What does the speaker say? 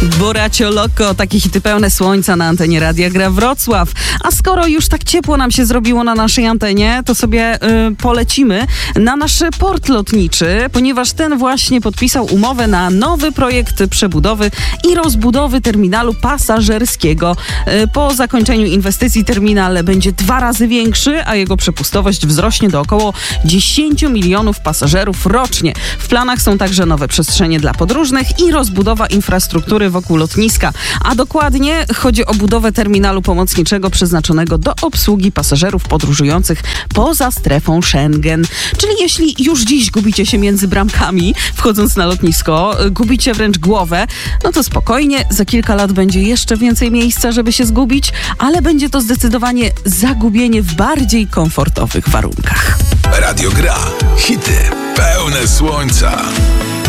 Boracio Loco, takie hity pełne słońca na antenie Radia Gra Wrocław. A skoro już tak ciepło nam się zrobiło na naszej antenie, to sobie polecimy na nasz port lotniczy, ponieważ ten właśnie podpisał umowę na nowy projekt przebudowy i rozbudowy terminalu pasażerskiego. Po zakończeniu inwestycji terminal będzie 2 razy większy, a jego przepustowość wzrośnie do około 10 milionów pasażerów rocznie. W planach są także nowe przestrzenie dla podróżnych i rozbudowa infrastruktury wokół lotniska, a dokładnie chodzi o budowę terminalu pomocniczego przeznaczonego do obsługi pasażerów podróżujących poza strefą Schengen. Czyli jeśli już dziś gubicie się między bramkami, wchodząc na lotnisko, gubicie wręcz głowę, no to spokojnie, za kilka lat będzie jeszcze więcej miejsca, żeby się zgubić, ale będzie to zdecydowanie zagubienie w bardziej komfortowych warunkach. Radio Gra. Hity pełne słońca.